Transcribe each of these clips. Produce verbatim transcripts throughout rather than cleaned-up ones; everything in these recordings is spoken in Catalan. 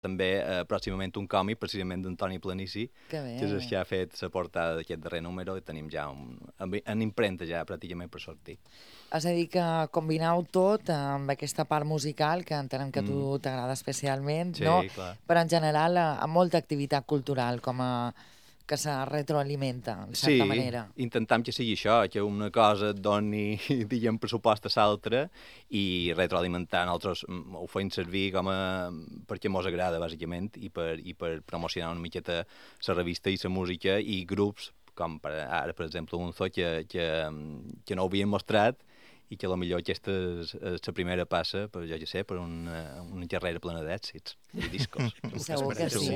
també eh, pròximament un còmic, precisament d'Antoni Planici, que, que és el que ha fet la portada d'aquest darrer número i tenim ja un, en impremta ja pràcticament per sortir. És a dir, que combineu tot amb aquesta part musical, que entenem que a tu mm. t'agrada especialment, sí, no? Clar. Però en general amb molta activitat cultural, com a que se retroalimenta, en certa sí, manera. Sí, intentam que sigui això, que una cosa doni, diguem, pressupost a l'altra i retroalimentar. Nosaltres ho fem servir com a... perquè mos agrada, bàsicament, i per, i per promocionar una miqueta la revista i la música i grups, com per, ara, per exemple, un zoo que, que, que no ho havien mostrat i que potser aquesta és la primera passa, per, jo ja sé, per una, una carrera plena d'èxits i discos. Segur que sí.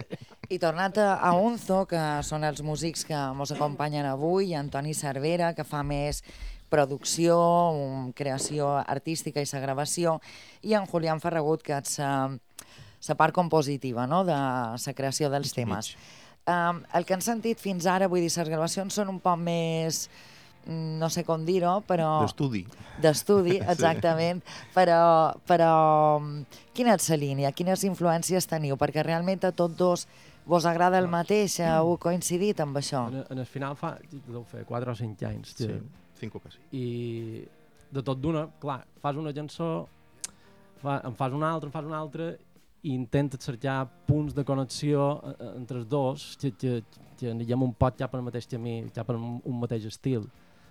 I tornant a Unzo, que són els músics que ens acompanyen avui, Antoni Cervera, que fa més producció, creació artística i la gravació, i en Julián Ferragut, que és la part compositiva, no?, de la creació dels temes. Um, el que han sentit fins ara, vull dir, les gravacions són un poc més, no sé com dir-ho, però... D'estudi. D'estudi, exactament. Sí. Però, però quina és la línia? Quines influències teniu? Perquè realment a tots dos vos agrada el mateix? Heu coincidit amb això? En, en el final fa, deu fer quatre o cinc anys. Sí, cinc quasi. I de tot d'una, clar, fas una cançó, fa, en fas una altra, en fas una altra, i intentes cercar punts de connexió entre els dos, que, que, que anem un poc cap al mateix camí, cap al un mateix estil.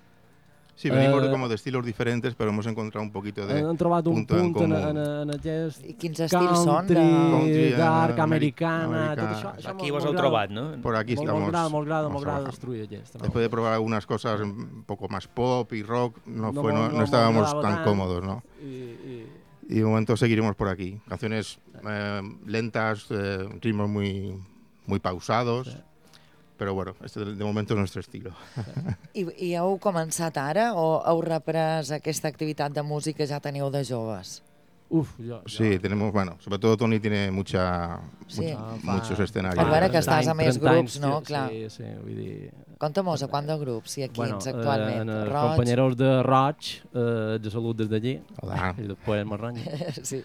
Sí, venimos uh, como de estilos diferentes, pero hemos encontrado un poquito de han trobat un punto punt en, en, en, en aquest I quins estils són? De... Country, dark, americana, tot això. això aquí vos heu trobat, ¿no? Por aquí estamos. Molt grada, molt grada, molt grada destruir aquest. Después de probar algunas cosas un poco más pop y rock, no, no, fue, no, no, no estábamos tan tant, cómodos, ¿no? Y, y... y de momento seguiremos por aquí. Canciones eh, lentas, eh, ritmos muy, muy pausados. Sí. Però bueno, este de moment és el nostre estilo. I, I heu començat ara o heu reprès aquesta activitat de música que ja teniu de joves? Uf, jo, sí, jo. tenemos, bueno, sobre todo Toni tiene mucha, sí. mucha, muchos escenarios. A veure que estàs a més grups, no? Sí, clar. sí, vull dir... Conta'm-nos, a quant de grups hi ha aquí bueno, actualment? Eh, en els Roig. companyeros de Roig, eh, de salut des d'allí, Hola. i després Marrony. Sí.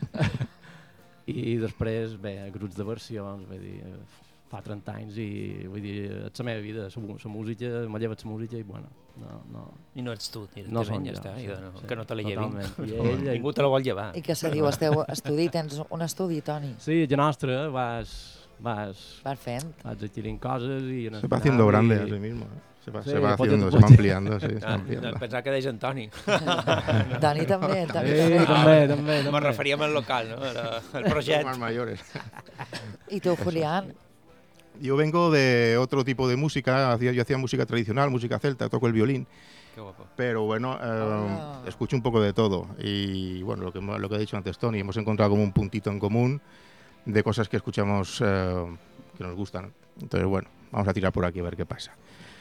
I després, bé, grups de versions, vull dir, fa trenta anys i vull dir, és la meva vida, la música, me lleva la música i bueno, no, no. I no ets tu, no som ja jo, està, sí, no, sí, que no te la llevin. I ell, ningú te la vol llevar. I què se diu? Esteu estudi? Tens un estudi, Toni? Sí, ja nostre, vas... vas... vas fent. Vas adquirint coses i... Se va haciendo grande a sí mismo, eh? Se va, sí, se va haciendo, se va ampliando, sí, se va ampliando. Pensava que deies Antoni. Toni també, Toni sí, també. també, també. Me referíem al local, ¿no? El projecte. Más mayores. ¿Y tú, Julián? Yo vengo de otro tipo de música, hacía, yo hacía música tradicional, música celta, toco el violín. Qué guapo. Pero bueno, eh, escucho un poco de todo. Y bueno, lo que, lo que ha dicho antes Toni, hemos encontrado como un puntito en común de cosas que escuchamos eh, que nos gustan. Entonces, bueno, vamos a tirar por aquí a ver qué pasa.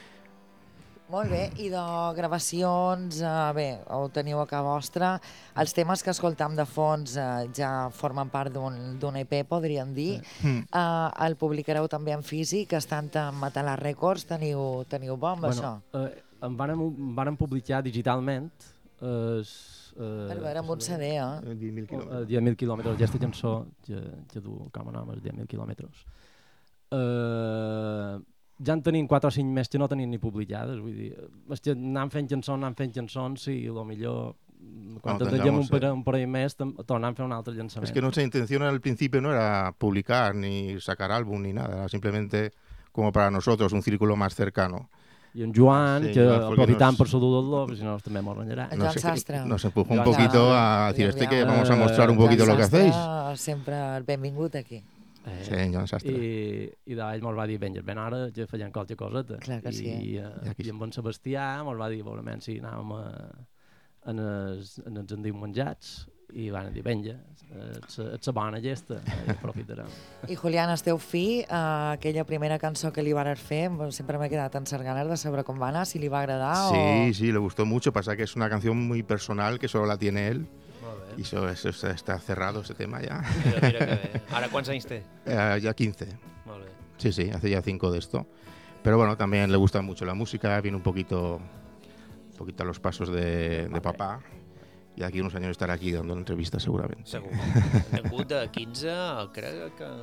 Molt bé, i de gravacions, eh, bé, ho teniu a casa vostra. Els temes que escoltam de fons eh, ja formen part d'un E P, podríem dir. Mm. Eh, el publicareu també en físic, estant en Matalar Records, teniu, teniu bo amb bueno, això? Eh, en vàrem, vàrem publicar digitalment eh, Eh, per veure, amb un C D, eh? diez mil quilòmetres. diez mil quilòmetres. Aquesta cançó que, que du com a nom és diez mil quilòmetres. Eh, ja en tenim quatre o cinc més que no tenim ni publicades, vull dir, és que anant fent cançons, anant fent cançons, i a lo millor quan no, tengem un, eh. un parell més tornem a fer un altre llançament. Es que nuestra intención al principio no era publicar ni sacar álbum ni nada, era simplemente como para nosotros un círculo más cercano. Y en Joan, sí, que aprofitant nos... por su dudo, si no, también me reñirá. En Joan Sastre. Nos empujó un poquito a decir, este que vamos a mostrar un poquito lo que hacéis. Sempre el benvingut aquí. Eh, sí, Joan Sastre. I, i d'ell ens va dir, vinga, ben ara ja feien qualque coseta. Clar que sí. I, uh, i amb en Sebastià ens va dir, veurement si anàvem a, en, els, en els endiu menjats, i van dir, vinga, ets, ets la bona gesta, i aprofitarem. I Julián, esteu fi, uh, aquella primera cançó que li vas fer, sempre m'he quedat en ganes de saber com va anar, si li va agradar sí, o... Sí, sí, le gustó mucho, pasa que es una canción muy personal que solo la tiene él. Y eso, eso está cerrado, ese tema ya. Mira, mira que bé. Ara quants anys té? Eh, ya quince. Molt bé. Sí, sí, hace ya cinco de esto. Pero bueno, también le gusta mucho la música, viene un poquito, un poquito a los pasos de, de papá. y aquí unos años estará aquí dando entrevistas seguramente. Segur. N'ha hagut de quinze, crec que